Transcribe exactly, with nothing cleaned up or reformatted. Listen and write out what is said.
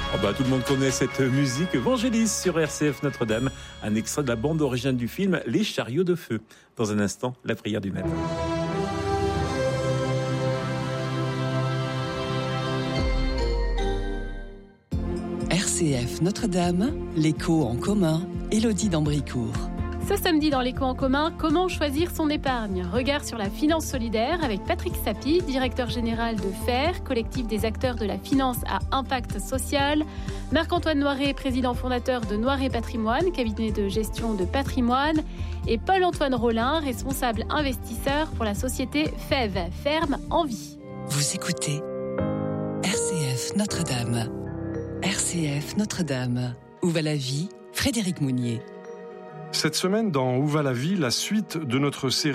Oh bah, tout le monde connaît cette musique. Vangelis sur R C F Notre-Dame, un extrait de la bande originale du film Les Chariots de Feu. Dans un instant, la prière du matin. R C F Notre-Dame, l'écho en commun, Élodie d'Ambricourt. Ce samedi dans l'écho en commun, comment choisir son épargne ? Regard sur la finance solidaire avec Patrick Sapie, directeur général de F A I R, collectif des acteurs de la finance à impact social. Marc-Antoine Noiret, président fondateur de Noiret Patrimoine, cabinet de gestion de patrimoine. Et Paul-Antoine Rollin, responsable investisseur pour la société F E V, Ferme en Vie. Vous écoutez R C F Notre-Dame. R C F Notre-Dame. Où va la vie ? Frédéric Mounier. Cette semaine, dans Où va la vie, la suite de notre série